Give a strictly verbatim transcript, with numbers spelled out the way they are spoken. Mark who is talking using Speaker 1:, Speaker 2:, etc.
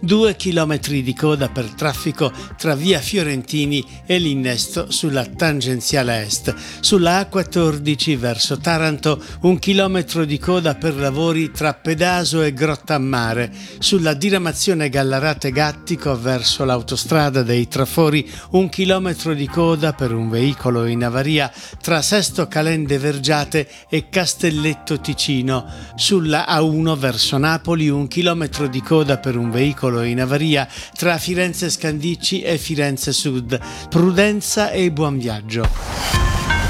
Speaker 1: Due chilometri di coda per traffico tra via Fiorentini e l'innesto sulla tangenziale est. Sulla A quattordici verso Taranto un chilometro di coda per lavori tra Pedaso e Grottammare. Sulla diramazione Gallarate-Gattico verso l'autostrada dei Trafori un chilometro di coda per un veicolo in avaria tra Sesto Calende Vergiate e Castelletto Ticino. Sulla A uno verso Napoli un chilometro di coda per un veicolo in avaria tra Firenze Scandicci e Firenze Sud. Prudenza e buon viaggio.